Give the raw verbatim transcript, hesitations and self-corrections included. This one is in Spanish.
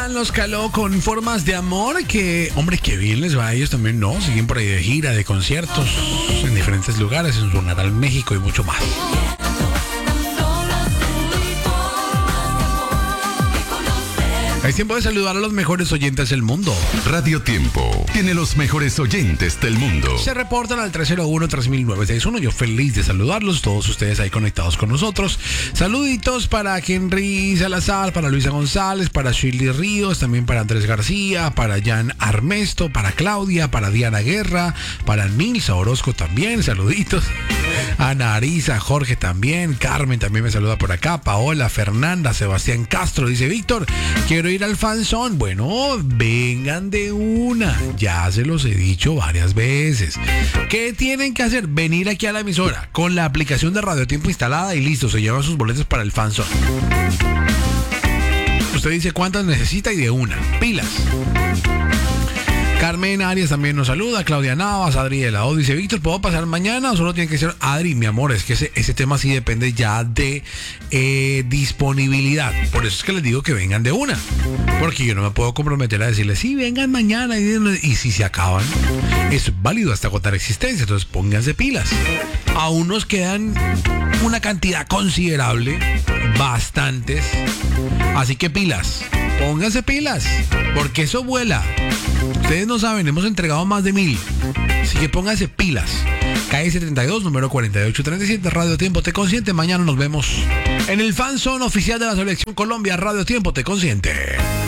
están los Caló con Formas de Amor? Que, hombre, qué bien les va a ellos también, ¿no? Siguen por ahí de gira, de conciertos, en diferentes lugares, en su natal México y mucho más. Es tiempo de saludar a los mejores oyentes del mundo. Radio Tiempo tiene los mejores oyentes del mundo. Se reportan al tres cero uno, tres mil novecientos sesenta y uno. Yo feliz de saludarlos, todos ustedes ahí conectados con nosotros. Saluditos para Henry Salazar, para Luisa González, para Shirley Ríos, también para Andrés García, para Jan Armesto, para Claudia, para Diana Guerra, para Nilsa Orozco también, saluditos. Ana Arisa, Jorge también, Carmen también me saluda por acá, Paola, Fernanda, Sebastián Castro, dice Víctor, quiero ir al fanzón. Bueno, vengan de una, ya se los he dicho varias veces. ¿Qué tienen que hacer? Venir aquí a la emisora con la aplicación de Radio Tiempo instalada y listo, se llevan sus boletos para el fanzón. Usted dice cuántas necesita y de una, pilas. Carmen Arias también nos saluda, Claudia Navas, Adri de la O dice, Víctor, ¿puedo pasar mañana o solo tiene que ser Adri? Mi amor, es que ese, ese tema sí depende ya de eh, disponibilidad. Por eso es que les digo que vengan de una. Porque yo no me puedo comprometer a decirles, sí, vengan mañana. Y, y si se acaban, es válido hasta agotar existencia. Entonces pónganse pilas. Aún nos quedan una cantidad considerable, bastantes. Así que pilas, pónganse pilas, porque eso vuela. Ustedes no saben, hemos entregado más de mil. Así que pónganse pilas. Calle setenta y dos, número cuarenta y ocho treinta y siete, Radio Tiempo Te Consiente. Mañana nos vemos en el fanzone oficial de la Selección Colombia. Radio Tiempo Te Consiente.